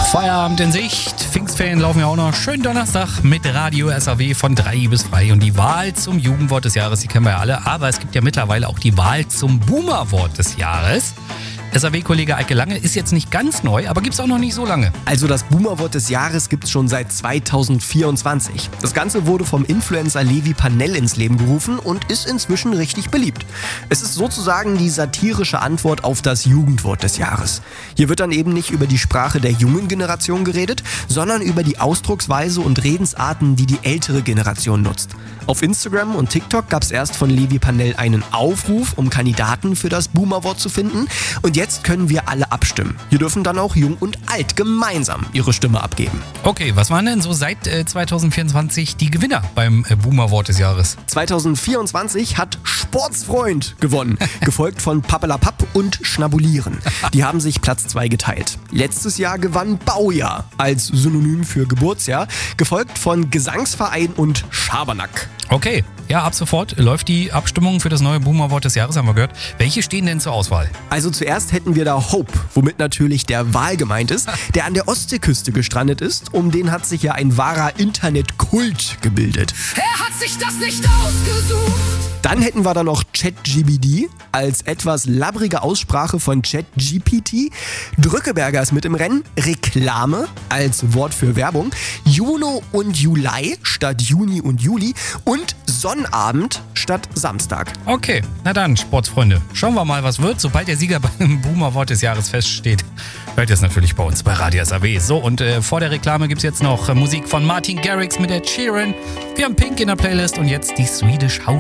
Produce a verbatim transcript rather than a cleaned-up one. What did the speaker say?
Feierabend in Sicht. Pfingstferien laufen ja auch noch. Schönen Donnerstag mit Radio S A W von drei bis frei. Und die Wahl zum Jugendwort des Jahres, die kennen wir ja alle. Aber es gibt ja mittlerweile auch die Wahl zum Boomerwort des Jahres. S A W-Kollege Eike Lange ist jetzt nicht ganz neu, aber gibt's auch noch nicht so lange. Also das Boomerwort des Jahres gibt's schon seit zweitausendvierundzwanzig. Das Ganze wurde vom Influencer Levi Panell ins Leben gerufen und ist inzwischen richtig beliebt. Es ist sozusagen die satirische Antwort auf das Jugendwort des Jahres. Hier wird dann eben nicht über die Sprache der jungen Generation geredet, sondern über die Ausdrucksweise und Redensarten, die die ältere Generation nutzt. Auf Instagram und TikTok gab's erst von Levi Panell einen Aufruf, um Kandidaten für das Boomerwort zu finden. Und jetzt können wir alle abstimmen. Hier dürfen dann auch Jung und Alt gemeinsam ihre Stimme abgeben. Okay, was waren denn so seit äh, zweitausendvierundzwanzig die Gewinner beim äh, Boomerwort des Jahres? zweitausendvierundzwanzig hat Sportsfreund gewonnen, gefolgt von Pappelapapp und Schnabulieren. Die haben sich Platz zwei geteilt. Letztes Jahr gewann Baujahr als Synonym für Geburtsjahr, gefolgt von Gesangsverein und Schabernack. Okay, ja, ab sofort läuft die Abstimmung für das neue Boomerwort des Jahres, haben wir gehört. Welche stehen denn zur Auswahl? Also zuerst hätten wir da Hope, womit natürlich der Wal gemeint ist, der an der Ostseeküste gestrandet ist. Um den hat sich ja ein wahrer Internetkult gebildet. Er hat sich das nicht ausgesucht. Dann hätten wir da noch ChatGPT als etwas labbrige Aussprache von ChatGPT. Drückeberger ist mit im Rennen. Reklame als Wort für Werbung. Juno und Juli statt Juni und Juli. Und Sonnabend statt Samstag. Okay, na dann, Sportsfreunde. Schauen wir mal, was wird, sobald der Sieger beim Boomerwort des Jahres feststeht. Hört ihr es natürlich bei uns bei Radio S A W. So, und äh, vor der Reklame gibt's jetzt noch äh, Musik von Martin Garrix mit Ed Sheeran. Wir haben Pink in der Playlist und jetzt die Swedish House